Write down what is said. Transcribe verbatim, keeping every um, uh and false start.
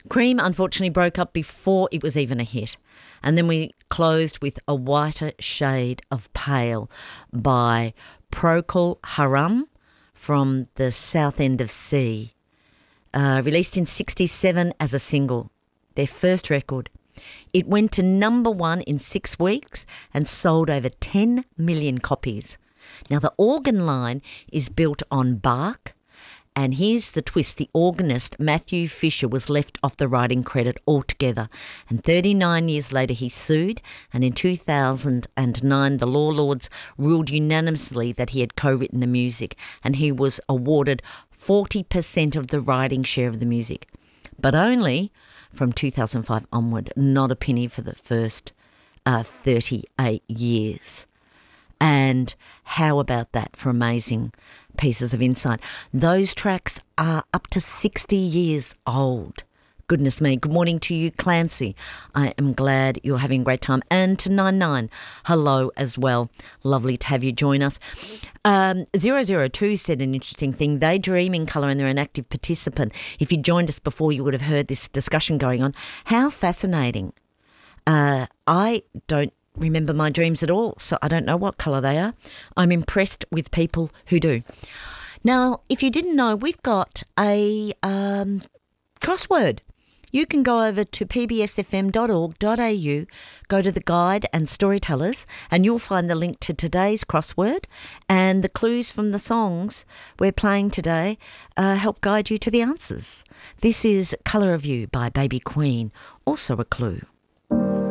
Cream unfortunately broke up before it was even a hit. And then we closed with A Whiter Shade of Pale by Procol Harum from the South End of Sea. Uh, released in sixty-seven as a single, their first record. It went to number one in six weeks and sold over ten million copies. Now, the organ line is built on Bach, and here's the twist. The organist, Matthew Fisher, was left off the writing credit altogether. And thirty-nine years later, he sued, and in two thousand nine, the Law Lords ruled unanimously that he had co-written the music, and he was awarded forty percent of the writing share of the music. But only from two thousand five onward, not a penny for the first uh, thirty-eight years. And how about that for amazing pieces of insight? Those tracks are up to sixty years old. Goodness me. Good morning to you, Clancy. I am glad you're having a great time. And to nine nine, hello as well. Lovely to have you join us. Um, zero zero two said an interesting thing. They dream in colour and they're an active participant. If you joined us before, you would have heard this discussion going on. How fascinating. Uh, I don't remember my dreams at all, so I don't know what colour they are. I'm impressed with people who do. Now, if you didn't know, we've got a um, crossword. You can go over to p b s f m dot org dot a u, go to the guide and storytellers, and you'll find the link to today's crossword, and the clues from the songs we're playing today uh, help guide you to the answers. This is Colour of You by Baby Queen, also a clue.